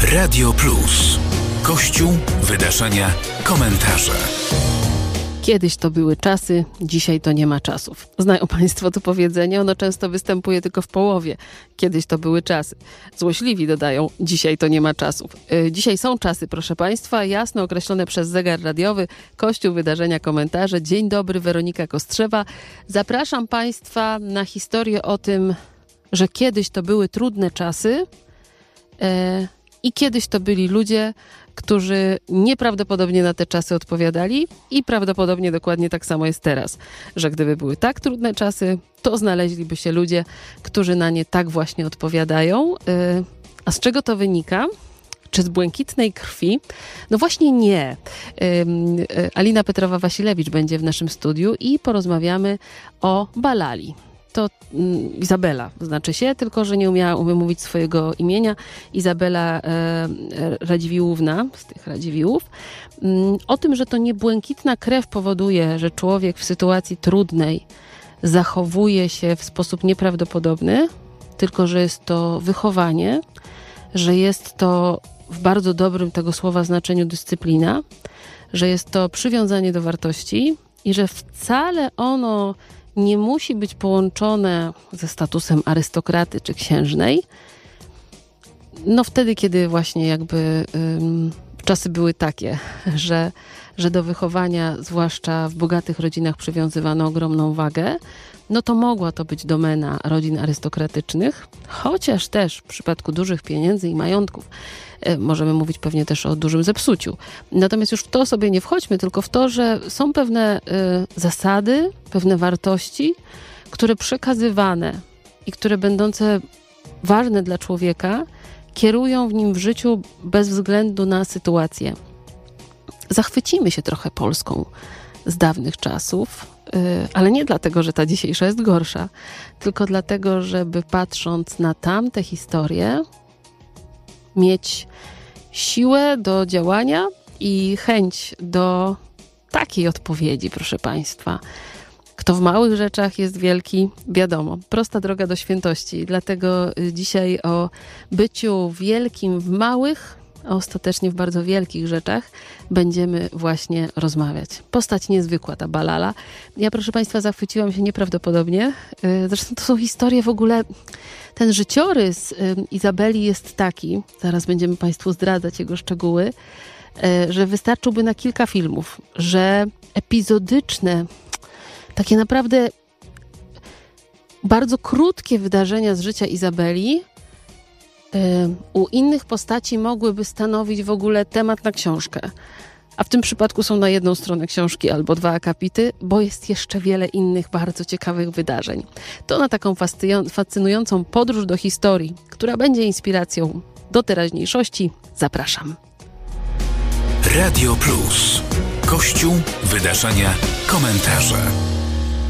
Radio Plus. Kościół, wydarzenia, komentarze. Kiedyś to były czasy, dzisiaj to nie ma czasów. Znają Państwo to powiedzenie, ono często występuje tylko w połowie. Kiedyś to były czasy. Złośliwi dodają, dzisiaj to nie ma czasów. Dzisiaj są czasy, proszę Państwa, jasno określone przez zegar radiowy, Kościół, wydarzenia, komentarze. Dzień dobry, Weronika Kostrzewa. Zapraszam Państwa na historię o tym, że kiedyś to były trudne czasy i kiedyś to byli ludzie, którzy nieprawdopodobnie na te czasy odpowiadali i prawdopodobnie dokładnie tak samo jest teraz, że gdyby były tak trudne czasy, to znaleźliby się ludzie, którzy na nie tak właśnie odpowiadają. A z czego to wynika? Czy z błękitnej krwi? No właśnie nie. Alina Petrowa-Wasilewicz będzie w naszym studiu i porozmawiamy o Balali. To Izabela znaczy się, tylko że nie umiała wymówić swojego imienia. Izabela Radziwiłłówna, z tych Radziwiłłów. O tym, że to nie błękitna krew powoduje, że człowiek w sytuacji trudnej zachowuje się w sposób nieprawdopodobny, tylko że jest to wychowanie, że jest to w bardzo dobrym tego słowa znaczeniu dyscyplina, że jest to przywiązanie do wartości i że wcale ono nie musi być połączone ze statusem arystokraty czy księżnej. No wtedy, kiedy właśnie jakby czasy były takie, że do wychowania, zwłaszcza w bogatych rodzinach, przywiązywano ogromną wagę, no to mogła to być domena rodzin arystokratycznych, chociaż też w przypadku dużych pieniędzy i majątków możemy mówić pewnie też o dużym zepsuciu. Natomiast już w to sobie nie wchodźmy, tylko w to, że są pewne zasady, pewne wartości, które przekazywane i które będące ważne dla człowieka, kierują w nim w życiu bez względu na sytuację. Zachwycimy się trochę Polską z dawnych czasów, ale nie dlatego, że ta dzisiejsza jest gorsza, tylko dlatego, żeby patrząc na tamte historie, mieć siłę do działania i chęć do takiej odpowiedzi, proszę Państwa. Kto w małych rzeczach jest wielki, wiadomo, prosta droga do świętości. Dlatego dzisiaj o byciu wielkim w małych, a ostatecznie w bardzo wielkich rzeczach będziemy właśnie rozmawiać. Postać niezwykła, ta Balala. Ja, proszę Państwa, zachwyciłam się nieprawdopodobnie. Zresztą to są historie w ogóle. Ten życiorys Izabeli jest taki, zaraz będziemy Państwu zdradzać jego szczegóły, że wystarczyłby na kilka filmów, że epizodyczne, takie naprawdę bardzo krótkie wydarzenia z życia Izabeli u innych postaci mogłyby stanowić w ogóle temat na książkę. A w tym przypadku są na jedną stronę książki albo dwa akapity, bo jest jeszcze wiele innych bardzo ciekawych wydarzeń. To na taką fascynującą podróż do historii, która będzie inspiracją do teraźniejszości. Zapraszam. Radio Plus. Kościół, wydarzenia, komentarze.